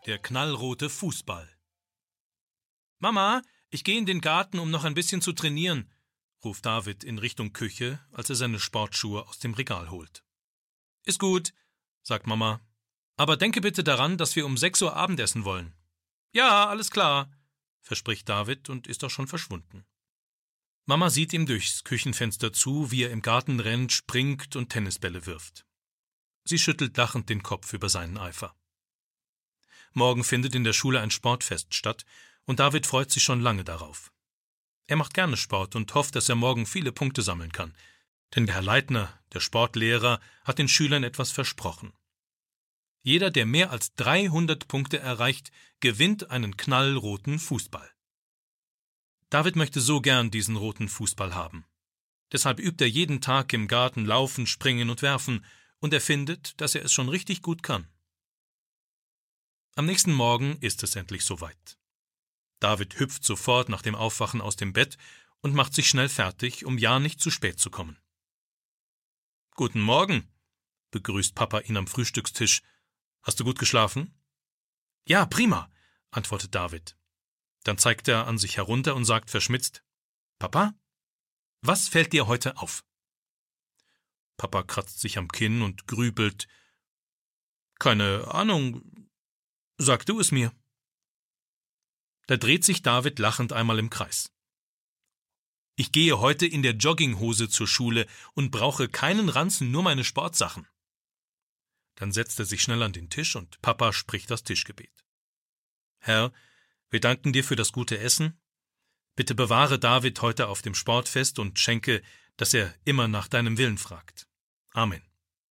Der knallrote Fußball. »Mama, ich gehe in den Garten, um noch ein bisschen zu trainieren«, ruft David in Richtung Küche, als er seine Sportschuhe aus dem Regal holt. »Ist gut«, sagt Mama, »aber denke bitte daran, dass wir um 6 Uhr Abendessen wollen.« »Ja, alles klar«, verspricht David und ist auch schon verschwunden. Mama sieht ihm durchs Küchenfenster zu, wie er im Garten rennt, springt und Tennisbälle wirft. Sie schüttelt lachend den Kopf über seinen Eifer. Morgen findet in der Schule ein Sportfest statt, und David freut sich schon lange darauf. Er macht gerne Sport und hofft, dass er morgen viele Punkte sammeln kann. Denn der Herr Leitner, der Sportlehrer, hat den Schülern etwas versprochen. Jeder, der mehr als 300 Punkte erreicht, gewinnt einen knallroten Fußball. David möchte so gern diesen roten Fußball haben. Deshalb übt er jeden Tag im Garten laufen, springen und werfen, und er findet, dass er es schon richtig gut kann. Am nächsten Morgen ist es endlich soweit. David hüpft sofort nach dem Aufwachen aus dem Bett und macht sich schnell fertig, um ja nicht zu spät zu kommen. »Guten Morgen«, begrüßt Papa ihn am Frühstückstisch. »Hast du gut geschlafen?« »Ja, prima«, antwortet David. Dann zeigt er an sich herunter und sagt verschmitzt: »Papa, was fällt dir heute auf?« Papa kratzt sich am Kinn und grübelt. »Keine Ahnung, sag du es mir.« Da dreht sich David lachend einmal im Kreis. »Ich gehe heute in der Jogginghose zur Schule und brauche keinen Ranzen, nur meine Sportsachen.« Dann setzt er sich schnell an den Tisch und Papa spricht das Tischgebet. »Herr, wir danken dir für das gute Essen. Bitte bewahre David heute auf dem Sportfest und schenke, dass er immer nach deinem Willen fragt. Amen.«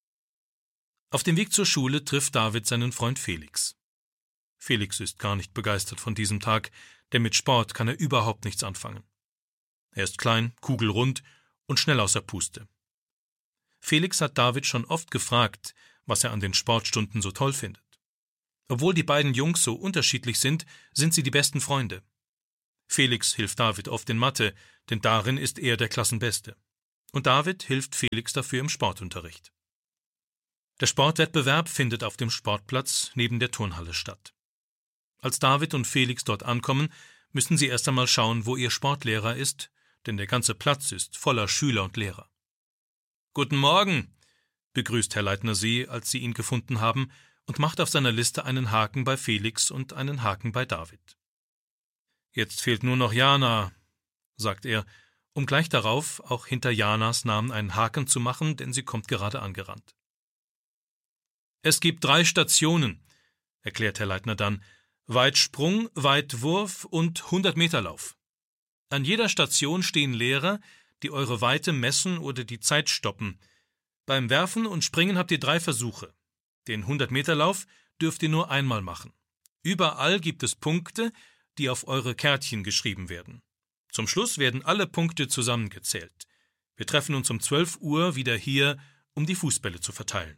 Auf dem Weg zur Schule trifft David seinen Freund Felix. Felix ist gar nicht begeistert von diesem Tag, denn mit Sport kann er überhaupt nichts anfangen. Er ist klein, kugelrund und schnell außer Puste. Felix hat David schon oft gefragt, was er an den Sportstunden so toll findet. Obwohl die beiden Jungs so unterschiedlich sind sie die besten Freunde. Felix hilft David oft in Mathe, denn darin ist er der Klassenbeste. Und David hilft Felix dafür im Sportunterricht. Der Sportwettbewerb findet auf dem Sportplatz neben der Turnhalle statt. Als David und Felix dort ankommen, müssen sie erst einmal schauen, wo ihr Sportlehrer ist, denn der ganze Platz ist voller Schüler und Lehrer. »Guten Morgen«, begrüßt Herr Leitner sie, als sie ihn gefunden haben, und macht auf seiner Liste einen Haken bei Felix und einen Haken bei David. »Jetzt fehlt nur noch Jana«, sagt er, um gleich darauf auch hinter Janas Namen einen Haken zu machen, denn sie kommt gerade angerannt. »Es gibt 3 Stationen«, erklärt Herr Leitner dann, »Weitsprung, Weitwurf und 100-Meter-Lauf. An jeder Station stehen Lehrer, die eure Weite messen oder die Zeit stoppen. Beim Werfen und Springen habt ihr 3 Versuche. Den 100-Meter-Lauf dürft ihr nur einmal machen. Überall gibt es Punkte, die auf eure Kärtchen geschrieben werden. Zum Schluss werden alle Punkte zusammengezählt. Wir treffen uns um 12 Uhr wieder hier, um die Fußbälle zu verteilen.«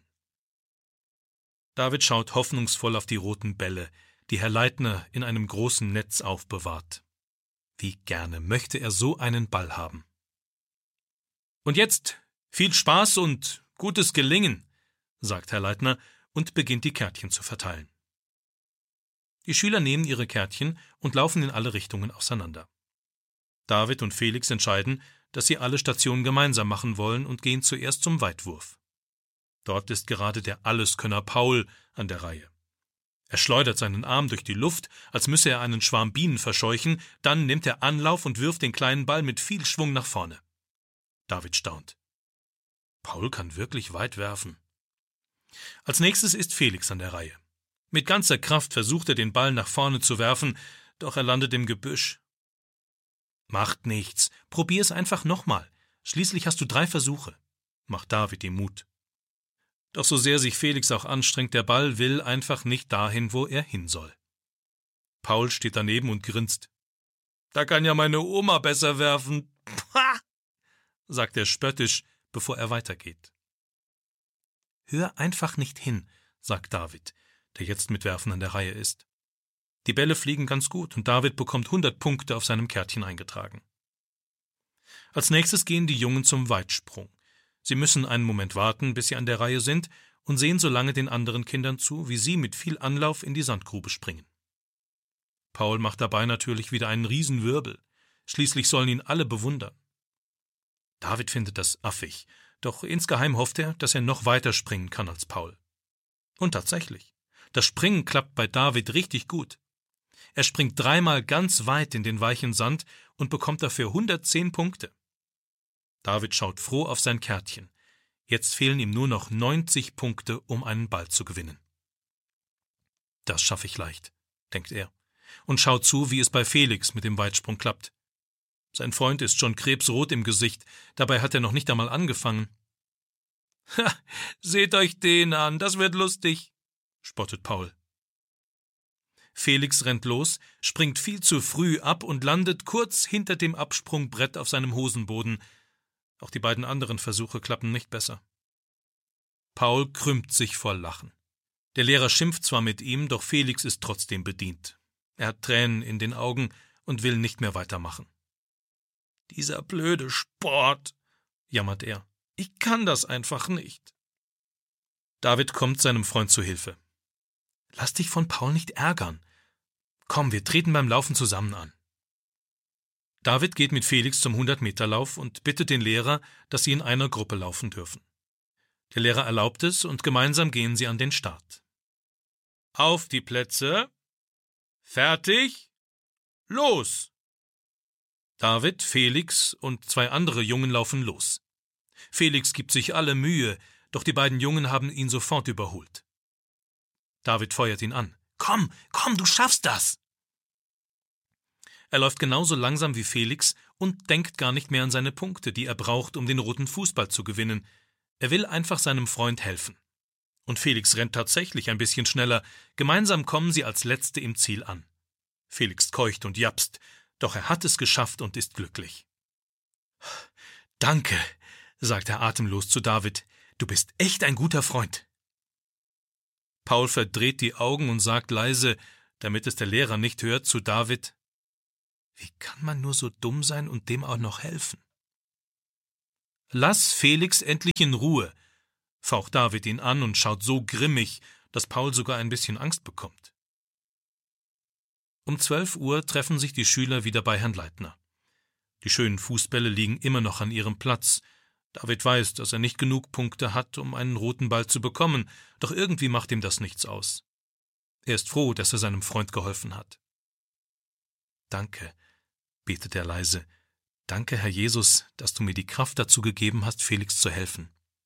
David schaut hoffnungsvoll auf die roten Bälle, die Herr Leitner in einem großen Netz aufbewahrt. Wie gerne möchte er so einen Ball haben. »Und jetzt viel Spaß und gutes Gelingen«, sagt Herr Leitner und beginnt die Kärtchen zu verteilen. Die Schüler nehmen ihre Kärtchen und laufen in alle Richtungen auseinander. David und Felix entscheiden, dass sie alle Stationen gemeinsam machen wollen und gehen zuerst zum Weitwurf. Dort ist gerade der Alleskönner Paul an der Reihe. Er schleudert seinen Arm durch die Luft, als müsse er einen Schwarm Bienen verscheuchen, dann nimmt er Anlauf und wirft den kleinen Ball mit viel Schwung nach vorne. David staunt. Paul kann wirklich weit werfen. Als nächstes ist Felix an der Reihe. Mit ganzer Kraft versucht er, den Ball nach vorne zu werfen, doch er landet im Gebüsch. »Macht nichts, probier es einfach nochmal. Schließlich hast du 3 Versuche«, macht David ihm Mut. Doch so sehr sich Felix auch anstrengt, der Ball will einfach nicht dahin, wo er hin soll. Paul steht daneben und grinst. »Da kann ja meine Oma besser werfen.« »Pah«, sagt er spöttisch, bevor er weitergeht. »Hör einfach nicht hin«, sagt David, der jetzt mit Werfen an der Reihe ist. Die Bälle fliegen ganz gut und David bekommt 100 Punkte auf seinem Kärtchen eingetragen. Als nächstes gehen die Jungen zum Weitsprung. Sie müssen einen Moment warten, bis sie an der Reihe sind, und sehen so lange den anderen Kindern zu, wie sie mit viel Anlauf in die Sandgrube springen. Paul macht dabei natürlich wieder einen Riesenwirbel. Schließlich sollen ihn alle bewundern. David findet das affig, doch insgeheim hofft er, dass er noch weiter springen kann als Paul. Und tatsächlich, das Springen klappt bei David richtig gut. Er springt 3-mal ganz weit in den weichen Sand und bekommt dafür 110 Punkte. David schaut froh auf sein Kärtchen. Jetzt fehlen ihm nur noch 90 Punkte, um einen Ball zu gewinnen. Das schaffe ich leicht, denkt er, und schaut zu, wie es bei Felix mit dem Weitsprung klappt. Sein Freund ist schon krebsrot im Gesicht, dabei hat er noch nicht einmal angefangen. »Ha, seht euch den an, das wird lustig«, spottet Paul. Felix rennt los, springt viel zu früh ab und landet kurz hinter dem Absprungbrett auf seinem Hosenboden. Auch die beiden anderen Versuche klappen nicht besser. Paul krümmt sich vor Lachen. Der Lehrer schimpft zwar mit ihm, doch Felix ist trotzdem bedient. Er hat Tränen in den Augen und will nicht mehr weitermachen. »Dieser blöde Sport«, jammert er. »Ich kann das einfach nicht.« David kommt seinem Freund zu Hilfe. »Lass dich von Paul nicht ärgern. Komm, wir treten beim Laufen zusammen an.« David geht mit Felix zum 100-Meter-Lauf und bittet den Lehrer, dass sie in einer Gruppe laufen dürfen. Der Lehrer erlaubt es und gemeinsam gehen sie an den Start. »Auf die Plätze! Fertig! Los!« David, Felix und 2 andere Jungen laufen los. Felix gibt sich alle Mühe, doch die beiden Jungen haben ihn sofort überholt. David feuert ihn an. »Komm, du schaffst das!« Er läuft genauso langsam wie Felix und denkt gar nicht mehr an seine Punkte, die er braucht, um den roten Fußball zu gewinnen. Er will einfach seinem Freund helfen. Und Felix rennt tatsächlich ein bisschen schneller. Gemeinsam kommen sie als Letzte im Ziel an. Felix keucht und japst, doch er hat es geschafft und ist glücklich. »Danke«, sagt er atemlos zu David, »du bist echt ein guter Freund.« Paul verdreht die Augen und sagt leise, damit es der Lehrer nicht hört, zu David: »Wie kann man nur so dumm sein und dem auch noch helfen?« »Lass Felix endlich in Ruhe«, faucht David ihn an und schaut so grimmig, dass Paul sogar ein bisschen Angst bekommt. Um 12 Uhr treffen sich die Schüler wieder bei Herrn Leitner. Die schönen Fußbälle liegen immer noch an ihrem Platz. David weiß, dass er nicht genug Punkte hat, um einen roten Ball zu bekommen, doch irgendwie macht ihm das nichts aus. Er ist froh, dass er seinem Freund geholfen hat. »Danke«, betet er leise, »danke, Herr Jesus, dass du mir die Kraft dazu gegeben hast, Felix zu helfen.«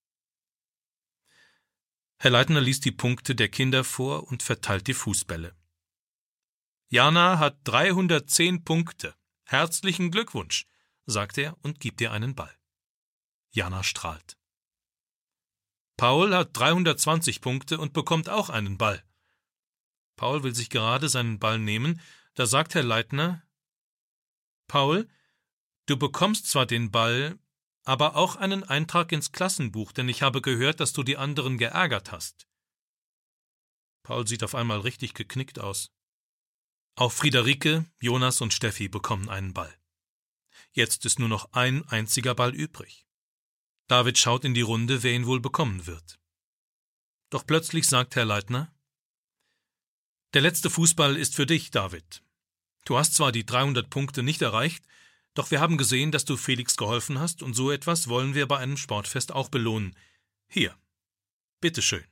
Herr Leitner liest die Punkte der Kinder vor und verteilt die Fußbälle. »Jana hat 310 Punkte. Herzlichen Glückwunsch«, sagt er und gibt ihr einen Ball. Jana strahlt. Paul hat 320 Punkte und bekommt auch einen Ball. Paul will sich gerade seinen Ball nehmen, da sagt Herr Leitner: »Paul, du bekommst zwar den Ball, aber auch einen Eintrag ins Klassenbuch, denn ich habe gehört, dass du die anderen geärgert hast.« Paul sieht auf einmal richtig geknickt aus. Auch Friederike, Jonas und Steffi bekommen einen Ball. Jetzt ist nur noch ein einziger Ball übrig. David schaut in die Runde, wer ihn wohl bekommen wird. Doch plötzlich sagt Herr Leitner: »Der letzte Fußball ist für dich, David. Du hast zwar die 300 Punkte nicht erreicht, doch wir haben gesehen, dass du Felix geholfen hast, und so etwas wollen wir bei einem Sportfest auch belohnen. Hier, bitteschön.«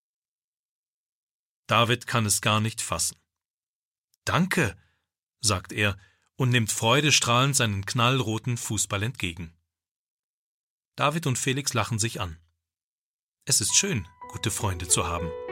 David kann es gar nicht fassen. »Danke«, sagt er und nimmt freudestrahlend seinen knallroten Fußball entgegen. David und Felix lachen sich an. Es ist schön, gute Freunde zu haben.